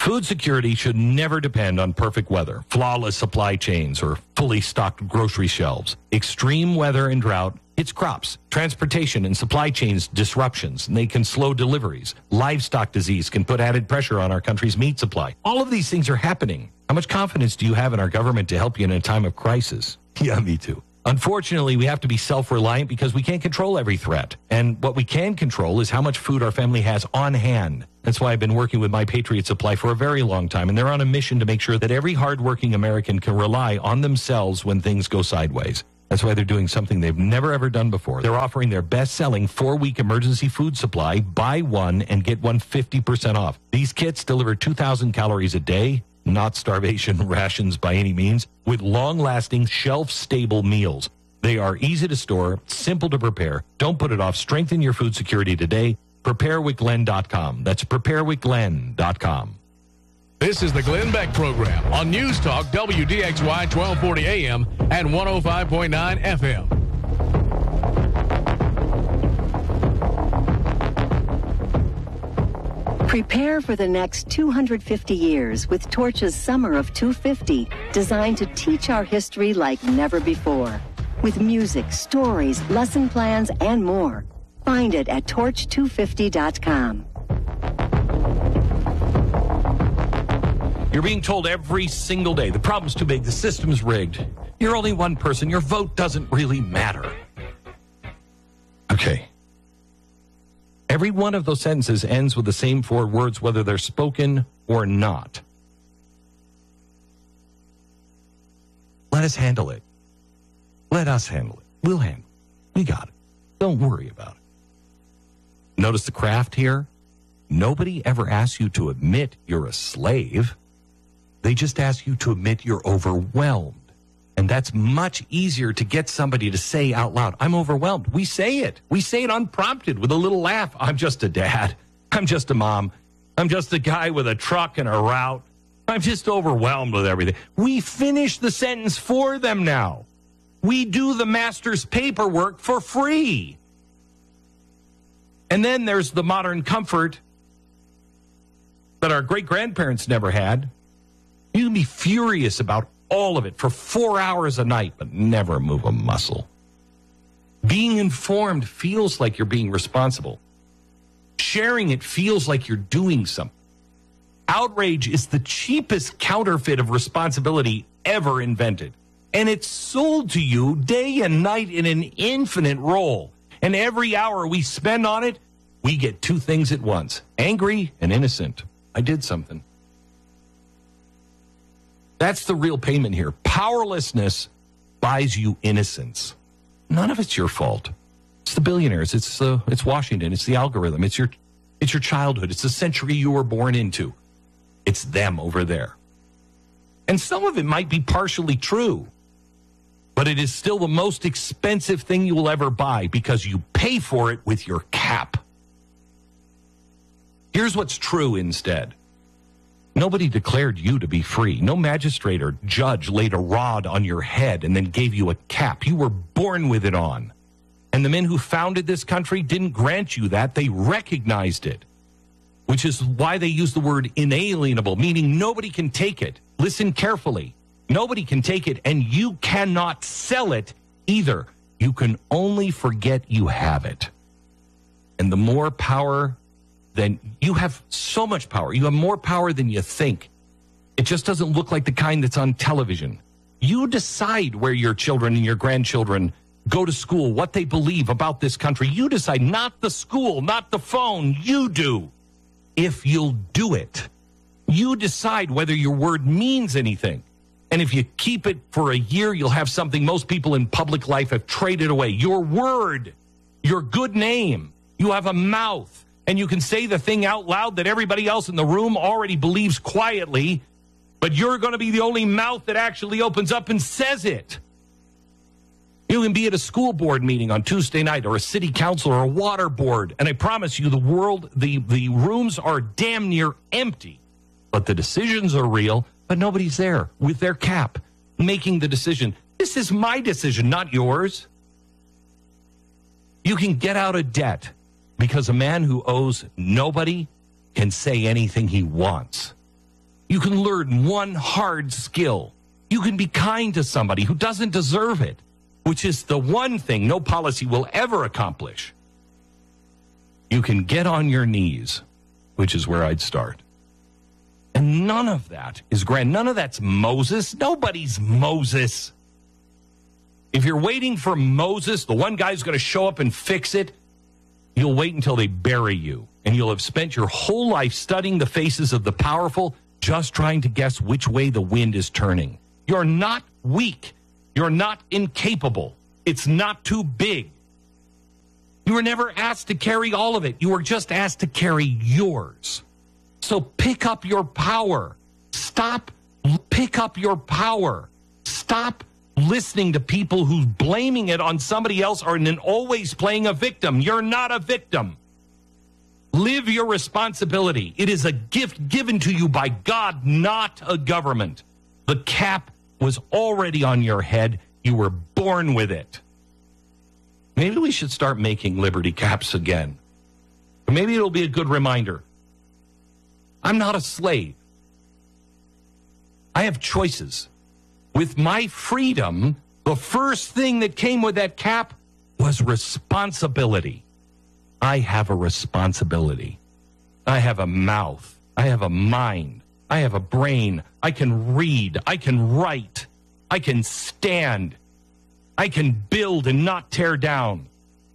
Food security should never depend on perfect weather, flawless supply chains, or fully stocked grocery shelves. Extreme weather and drought hits crops, transportation, and supply chains disruptions, and they can slow deliveries. Livestock disease can put added pressure on our country's meat supply. All of these things are happening. How much confidence do you have in our government to help you in a time of crisis? Yeah, me too. Unfortunately, we have to be self-reliant because we can't control every threat. And what we can control is how much food our family has on hand. That's why I've been working with My Patriot Supply for a very long time, and they're on a mission to make sure that every hardworking American can rely on themselves when things go sideways. That's why they're doing something they've never, ever done before. They're offering their best-selling 4-week emergency food supply, buy one and get one 50% off. These kits deliver 2,000 calories a day, not starvation rations by any means, with long-lasting, shelf-stable meals. They are easy to store, simple to prepare. Don't put it off. Strengthen your food security today. PrepareWithGlenn.com. That's PrepareWithGlenn.com. This is the Glenn Beck Program on News Talk WDXY 1240 AM and 105.9 FM. Prepare for the next 250 years with Torch's Summer of 250, designed to teach our history like never before. With music, stories, lesson plans, and more. Find it at torch250.com. You're being told every single day, the problem's too big, the system's rigged. You're only one person, your vote doesn't really matter. Okay. Every one of those sentences ends with the same 4 words, whether they're spoken or not. Let us handle it. Let us handle it. We'll handle it. We got it. Don't worry about it. Notice the craft here? Nobody ever asks you to admit you're a slave. They just ask you to admit you're overwhelmed. And that's much easier to get somebody to say out loud, I'm overwhelmed. We say it. We say it unprompted with a little laugh. I'm just a dad. I'm just a mom. I'm just a guy with a truck and a route. I'm just overwhelmed with everything. We finish the sentence for them now. We do the master's paperwork for free. And then there's the modern comfort that our great-grandparents never had. You can be furious about all of it for 4 hours a night, but never move a muscle. Being informed feels like you're being responsible. Sharing it feels like you're doing something. Outrage is the cheapest counterfeit of responsibility ever invented. And it's sold to you day and night in an infinite role. And every hour we spend on it, we get 2 things at once. Angry and innocent. I did something. That's the real payment here. Powerlessness buys you innocence. None of it's your fault. It's the billionaires. It's Washington. It's the algorithm. It's your childhood. It's the century you were born into. It's them over there. And some of it might be partially true, but it is still the most expensive thing you will ever buy because you pay for it with your cap. Here's what's true instead. Nobody declared you to be free. No magistrate or judge laid a rod on your head and then gave you a cap. You were born with it on. And the men who founded this country didn't grant you that. They recognized it, which is why they use the word inalienable, meaning nobody can take it. Listen carefully. Nobody can take it, and you cannot sell it either. You can only forget you have it. And the more power, then you have so much power. You have more power than you think. It just doesn't look like the kind that's on television. You decide where your children and your grandchildren go to school, what they believe about this country. You decide, not the school, not the phone. You do. If you'll do it. You decide whether your word means anything. And if you keep it for a year, you'll have something most people in public life have traded away. Your word, your good name. You have a mouth. And you can say the thing out loud that everybody else in the room already believes quietly, but you're going to be the only mouth that actually opens up and says it. You can be at a school board meeting on Tuesday night or a city council or a water board, and I promise you the rooms are damn near empty, but the decisions are real, but nobody's there with their cap making the decision. This is my decision, not yours. You can get out of debt because a man who owes nobody can say anything he wants. You can learn one hard skill. You can be kind to somebody who doesn't deserve it, which is the one thing no policy will ever accomplish. You can get on your knees, which is where I'd start. And none of that is grand. None of that's Moses. Nobody's Moses. If you're waiting for Moses, the one guy's going to show up and fix it, you'll wait until they bury you. And you'll have spent your whole life studying the faces of the powerful, just trying to guess which way the wind is turning. You're not weak. You're not incapable. It's not too big. You were never asked to carry all of it. You were just asked to carry yours. So pick up your power. Pick up your power. Stop listening to people who's blaming it on somebody else or then always playing a victim. You're not a victim. Live your responsibility. It is a gift given to you by God, not a government. The cap was already on your head. You were born with it. Maybe we should start making Liberty caps again. Or maybe it'll be a good reminder. I'm not a slave. I have choices. With my freedom, the first thing that came with that cap was responsibility. I have a responsibility. I have a mouth. I have a mind. I have a brain. I can read. I can write. I can stand. I can build and not tear down.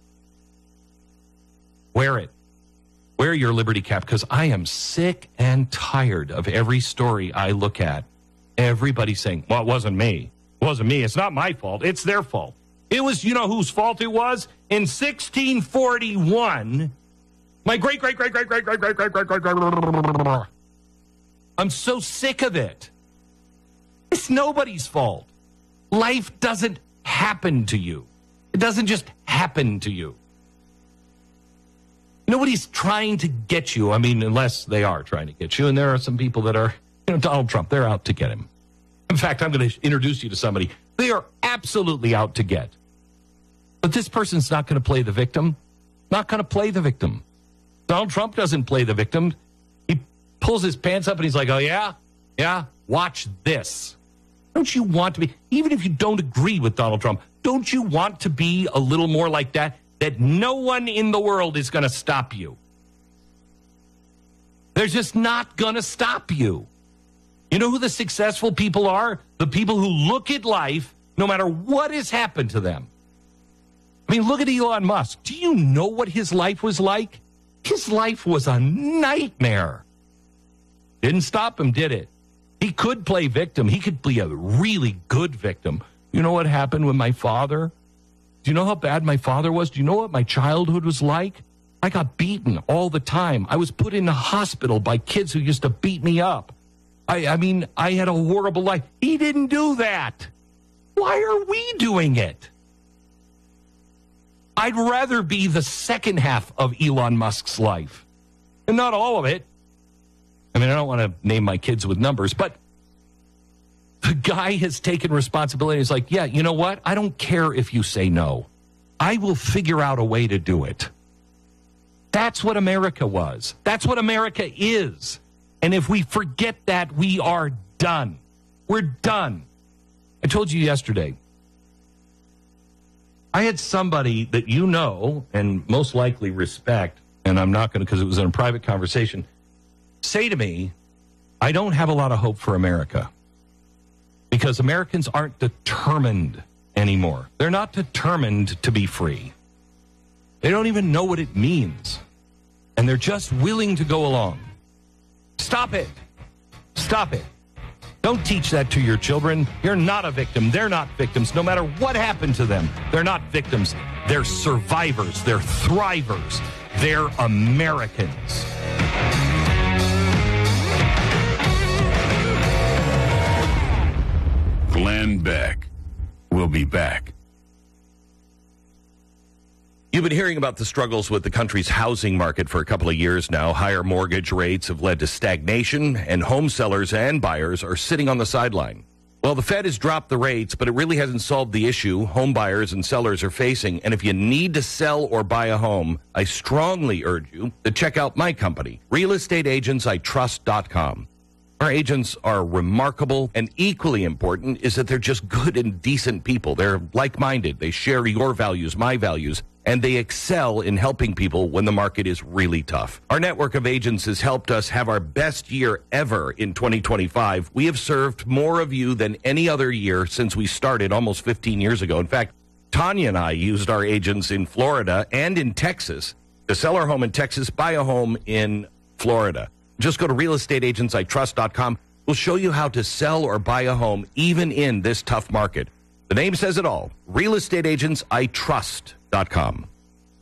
Wear it. Wear your Liberty cap, because I am sick and tired of every story I look at. Everybody saying, well, it wasn't me. It wasn't me. It's not my fault. It's their fault. It was, you know whose fault it was? In 1641, my great. I'm so sick of it. It's nobody's fault. Life doesn't happen to you. It doesn't just happen to you. Nobody's trying to get you. I mean, unless they are trying to get you. And there are some people that are, Donald Trump, they're out to get him. In fact, I'm going to introduce you to somebody they are absolutely out to get. But this person's not going to play the victim. Not going to play the victim. Donald Trump doesn't play the victim. He pulls his pants up and he's like, oh, yeah? Yeah? Watch this. Don't you want to be, even if you don't agree with Donald Trump, don't you want to be a little more like that? That no one in the world is going to stop you. They're just not going to stop you. You know who the successful people are? The people who look at life, no matter what has happened to them. I mean, look at Elon Musk. Do you know what his life was like? His life was a nightmare. Didn't stop him, did it? He could play victim. He could be a really good victim. You know what happened with my father? Do you know how bad my father was? Do you know what my childhood was like? I got beaten all the time. I was put in the hospital by kids who used to beat me up. I mean, I had a horrible life. He didn't do that. Why are we doing it? I'd rather be the second half of Elon Musk's life. And not all of it. I mean, I don't want to name my kids with numbers, but the guy has taken responsibility. He's like, yeah, you know what? I don't care if you say no. I will figure out a way to do it. That's what America was. That's what America is. And if we forget that, we are done. We're done. I told you yesterday, I had somebody that you know and most likely respect, and I'm not going to because it was in a private conversation, say to me, I don't have a lot of hope for America because Americans aren't determined anymore. They're not determined to be free. They don't even know what it means. And they're just willing to go along. Stop it. Stop it. Don't teach that to your children. You're not a victim. They're not victims. No matter what happened to them, they're not victims. They're survivors. They're thrivers. They're Americans. Glenn Beck will be back. You've been hearing about the struggles with the country's housing market for a couple of years now. Higher mortgage rates have led to stagnation, and home sellers and buyers are sitting on the sideline. Well, the Fed has dropped the rates, but it really hasn't solved the issue home buyers and sellers are facing. And if you need to sell or buy a home, I strongly urge you to check out my company, realestateagentsitrust.com. Our agents are remarkable, and equally important is that they're just good and decent people. They're like-minded. They share your values, my values, and they excel in helping people when the market is really tough. Our network of agents has helped us have our best year ever in 2025. We have served more of you than any other year since we started almost 15 years ago. In fact, Tanya and I used our agents in Florida and in Texas to sell our home in Texas, buy a home in Florida. Just go to realestateagentsitrust.com. We'll show you how to sell or buy a home even in this tough market. The name says it all. realestateagentsitrust.com.